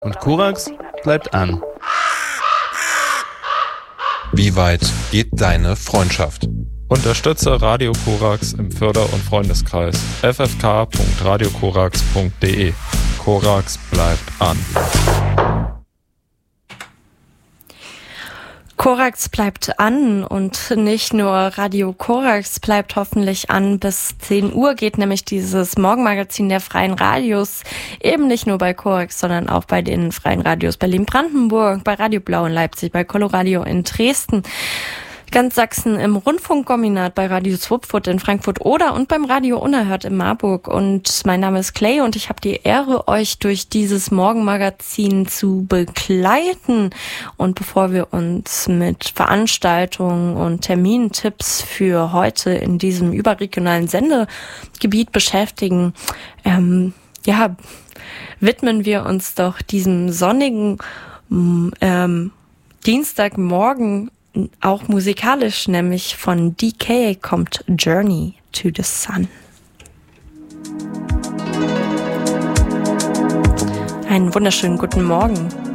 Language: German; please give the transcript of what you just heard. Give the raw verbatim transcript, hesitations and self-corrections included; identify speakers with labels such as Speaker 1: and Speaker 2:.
Speaker 1: Und Korax bleibt an.
Speaker 2: Wie weit geht deine Freundschaft?
Speaker 3: Unterstütze Radio Korax im Förder- und Freundeskreis f f k punkt radio korax punkt d e. Korax bleibt an.
Speaker 4: Korax bleibt an und nicht nur Radio Korax bleibt hoffentlich an. Bis zehn Uhr geht nämlich dieses Morgenmagazin der Freien Radios eben nicht nur bei Korax, sondern auch bei den Freien Radios Berlin-Brandenburg, bei Radio Blau in Leipzig, bei Coloradio in Dresden, ganz Sachsen im Rundfunkkombinat, bei Radio Swupfurt in Frankfurt oder und beim Radio Unerhört in Marburg. Und mein Name ist Clay und ich habe die Ehre, euch durch dieses Morgenmagazin zu begleiten. Und bevor wir uns mit Veranstaltungen und Termintipps für heute in diesem überregionalen Sendegebiet beschäftigen, ähm, ja, widmen wir uns doch diesem sonnigen ähm, Dienstagmorgen auch musikalisch, nämlich von D K kommt Journey to the Sun. Einen wunderschönen guten Morgen.